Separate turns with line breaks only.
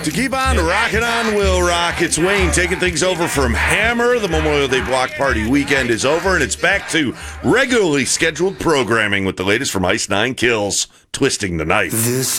To keep on rocking on Will Rock, it's Wayne taking things over from Hammer. The Memorial Day Block Party weekend is over, and it's back to regularly scheduled programming with the latest from Ice Nine Kills, Twisting the Knife.